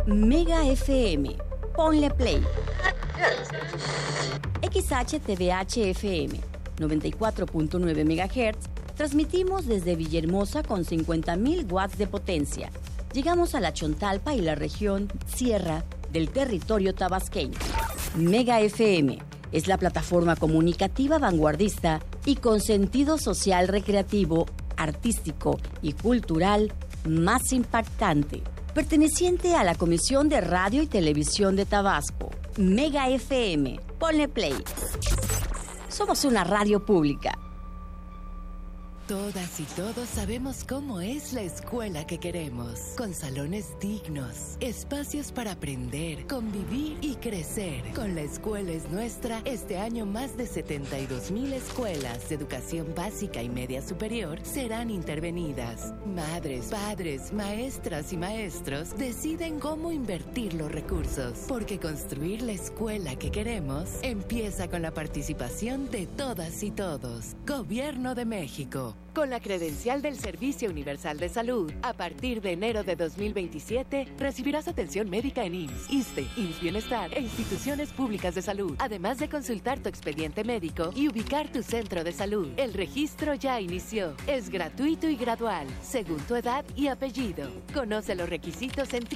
Mega FM. Ponle play. XHTVH FM 94.9 MHz. Transmitimos desde Villahermosa con 50,000 watts de potencia. Llegamos a la Chontalpa y la región Sierra del territorio tabasqueño. Mega FM es la plataforma comunicativa vanguardista y con sentido social recreativo, artístico y cultural más impactante, perteneciente a la Comisión de Radio y Televisión de Tabasco. Mega FM. Ponle play. Somos una radio pública. Todas y todos sabemos cómo es la escuela que queremos, con salones dignos, espacios para aprender, convivir y crecer. Con La Escuela es Nuestra, este año más de 72,000 escuelas de educación básica y media superior serán intervenidas. Madres, padres, maestras y maestros deciden cómo invertir los recursos, porque construir la escuela que queremos empieza con la participación de todas y todos. Gobierno de México. Con la credencial del Servicio Universal de Salud, a partir de enero de 2027, recibirás atención médica en IMSS, ISSSTE, IMSS Bienestar e instituciones públicas de salud, además de consultar tu expediente médico y ubicar tu centro de salud. El registro ya inició. Es gratuito y gradual, según tu edad y apellido. Conoce los requisitos en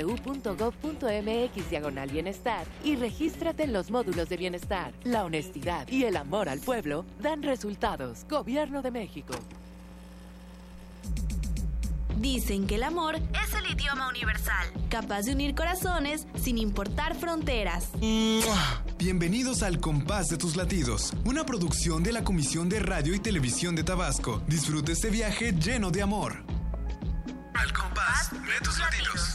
www.gov.mx/bienestar y regístrate en los módulos de bienestar. La honestidad y el amor al pueblo dan resultados. Gobierno de México. Dicen que el amor es el idioma universal, capaz de unir corazones sin importar fronteras. Bienvenidos al Compás de tus Latidos, una producción de la Comisión de Radio y Televisión de Tabasco. Disfruta este viaje lleno de amor. Al compás de tus latidos.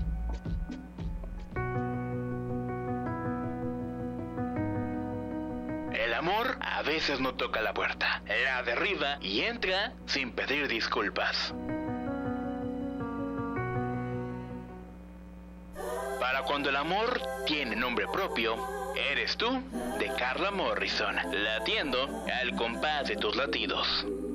El amor a veces no toca la puerta, la derriba y entra sin pedir disculpas. Para cuando el amor tiene nombre propio, eres tú, de Carla Morrison, latiendo al compás de tus latidos.